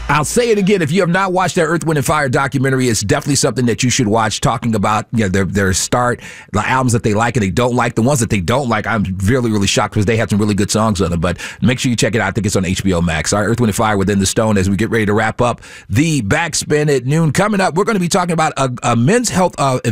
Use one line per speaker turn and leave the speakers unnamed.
I'll say it again. If you have not watched that Earth, Wind, and Fire documentary, it's definitely something that you should watch, talking about their start, the albums that they like and they don't like. The ones that they don't like, I'm really, really shocked because they had some really good songs on them. But make sure you check it out. I think it's on HBO Max. All right, Earth, Wind, and Fire Within the Stone as we get ready to wrap up the Backspin at noon. Coming up, we're going to be talking about a men's health